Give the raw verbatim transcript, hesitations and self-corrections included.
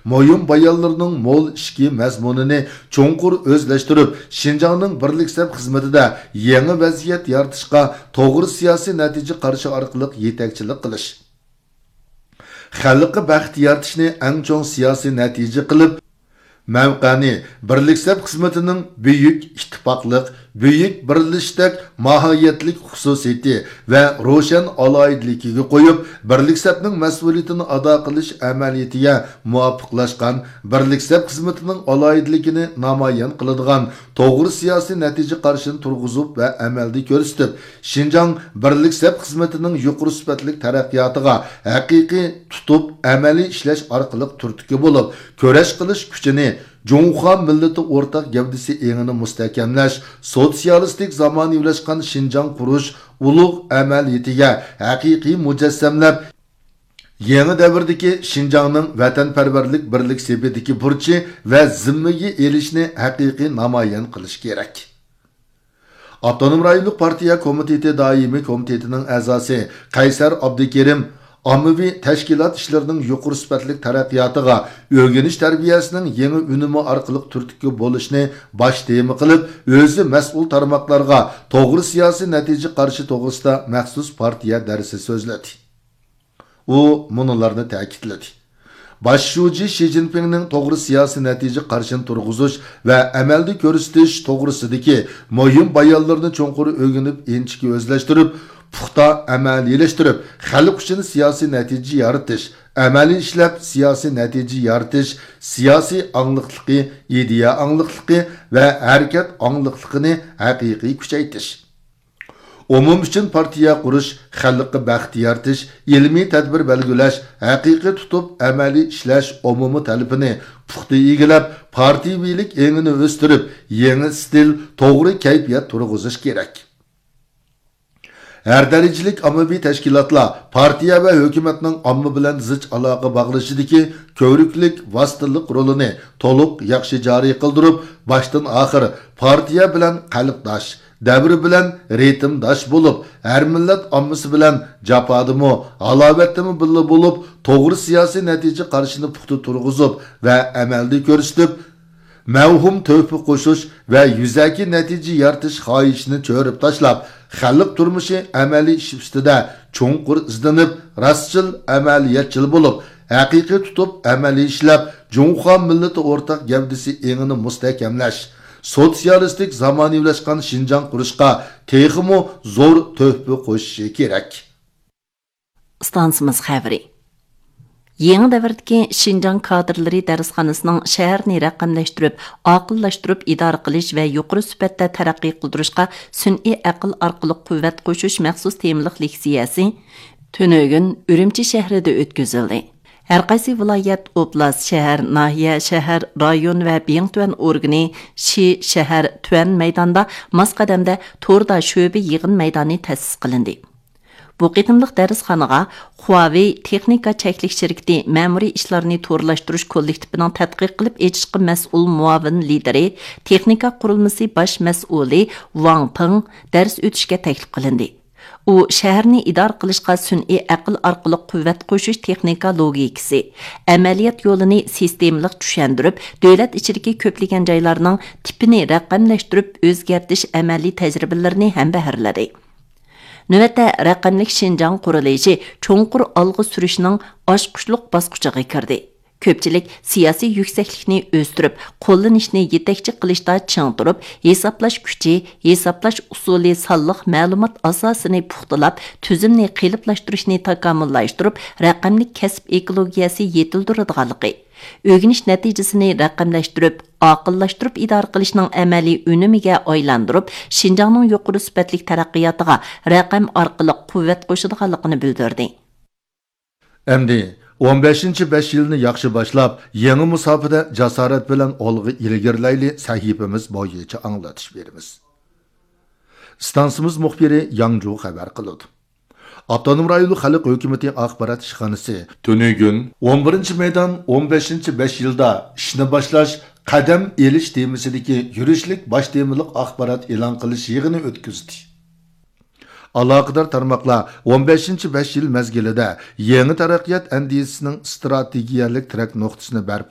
moyun bayanlarının mol işki məzmununu çoğunqur özləştirib, Şinjanның birlik sep xizmetide yeni vaziyet yaratışqa toğru siyasi netice qarşı arqılıq yetekçilik qilish. Xalqqa baxt yaratishni eng cho'ng siyasi natija qilib, mavqani birlik sep xizmetining büyük ittifaqliq, büyük birlashdak mahiyetlik xususiyati va ro'shan aloyidligiga qo'yib, birlik sepning mas'uliyatini ado qilish amaliyatiga muvofiqlashgan, birlik sep xizmetining aloyidligini namoyon qiladigan to'g'ri siyosiy natija qarshini turg'izib va amalda ko'rsatib, Şinjan birlik sep xizmetining yuqori sifatli taraqqiyotiga haqiqiy tutib amaliy ishlash orqali turtki bo'lib, kurash qilish kuchini Cumhuriyet milleti ortak gavdisi eğini müstehkemlash, sosyalistik zamaniyleşkan Şinjan kuruş, ulug' amaliyatiga haqiqiy mujassamlab, yeni devirdeki Şinjanның vatanparvarlik birlik sepetiki burchi va zimmiga elishni haqiqiy namoyon qilish kerak. Avtonom rayonlik partiya komiteti doimiy komitetining a'zosi Qaysar Abdukerim ommaviy tashkilot ishlarining yuqori sifatli taraqqiyotiga, o'rganish tarbiyasining yangi unumi orqali turtki bo'lishni bosh tema qilib, o'zi mas'ul tarmoqlarga to'g'ri siyosiy natija qarshi to'g'risida maxsus partiya darsi so'zladi. U munolarni ta'kidladi. Başşuji Xi Jinpingning to'g'ri siyosiy natija qarshini turg'izish va amalda ko'rsatish to'g'risidagi muhim bayonlarni cho'nqur o'rganib, enchiki o'zlashtirib, puxta amaliyleştirib, xalq uchun siyosiy natija yaratish, amaliy ishlab siyosiy natija yaratish, siyosiy angliqligi, ideya angliqligi va harakat angliqligini haqiqiy kuchaytirish. Umum uchun partiya qurish, xalqqa baxt yaratish, ilmiy tadbir belgilash, haqiqiy tutib amaliy ishlash umumiy talabini puxta egilab, partiyaviylik engini o'stirib, yangi stil, to'g'ri kayfiyat turg'izish kerak. Her derecelik ammaviy tashkilotlar partiya va hukumatning omma bilan zich aloqa bog'lashidagi ko'riklik vositalik rolini to'liq yaxshi joriy qildirib, boshdan oxir partiya bilan qalbdosh, davri bilan ritmdosh bo'lib, har millat ommasi bilan jafodimi, halovatimi birga bo'lib, to'g'ri siyosiy natija qarshini puxta turg'izib va amalda ko'rsatib, mavhum to'pi qo'shish va yuzaki natija yaratish xohishini cho'rib tashlab, xalq turmushi amaliy ish ustida cho'nqur izlanib, rastchil amaliyatchil bo'lib, haqiqiy tutib amaliy ishlab, Cumhuriyet milleti ortak gavdisi engini mustahkamlash, sotsialistik zamoniyleşkan Şinjan qurishga texmo zo'r to'pi qo'shishi kerak. Stansimiz xabari. Yeni davrdagi Şinjan kadrlari darsxonasining shaharni raqamlashtirib, aqllashtirib idora qilish va yuqori sifatda taraqqiy qildirishga sun'iy aql orqali quvvat qo'shish maxsus temalik leksiyasi Tönögün Ürümçi shahrida o'tkazildi. Har qaysi viloyat, oblast, shahar, nahiya, shahar, rayon va Bingtuan organi Shi shahar Tuan maydonda masqadamda to'rda sho'ba yig'in maydoni ta'sis qilindi. Bu qitimliq darsxonaga Huawei texnika cheklik shirkati ma'muriy ishlarni to'g'rilashtirish kollektivining tadqiq qilib echishga mas'ul muavin lideri, texnika qurilmasi bosh mas'uli Wang Peng dars o'tishga taklif qilindi. U shaharni idora qilishga sun'iy aql orqali quvvat qo'shish texnika logikasi, amaliyot yo'lini sistemalik tushuntirib, davlat ichidagi ko'plagan joylarning tipini raqamlashtirib, o'zgartirish amaliy tajribalarini ham baharladi. Növətdə rəqəmlik Şinjan qurilishi cho'nqur olg'a surishning oshqushliq bosqichiga kirdi. Ko'pchilik siyosiy yuksaklikni o'stirib, qo'llanishni yetakchi qilishda ching turib, hisoblash kuchi, hisoblash usuli, sonliq ma'lumot asosini puxtalab, tuzumni qiliblashtırishni takomillashtirib, raqamlik kasb ekologiyasi yetildirilganligi, o'rganish natijasini raqamlashtirib, aqllashtirib idora qilishning amaliy unumiga aylantirib, Şinjanning yuqori sifatli taraqqiyotiga raqam orqali quvvat qo'shadiganligini bildirdi. Endi o'n beshinchi besh yilni yaxshi boshlab, yangi musofada jasorat bilan olg'a ilgirlayli sahifamiz bo'yicha anglatish beramiz. Stansimiz muxbiri Yangju xabar qildi. Avtonom rayonlik xalq hukumati axborot ishxonasi Tönögün o'n birinchi maydon o'n beshinchi besh yilda ishni boshlash, qadam elish temasidagi yurishlik bosh temalik axborot e'lon qilish yig'ini o'tkazdi. Aloqador tarmoqlar o'n beshinchi besh yil mezgilida yangi taraqqiyot andisisining strategiyalik trak nuqtasini barpo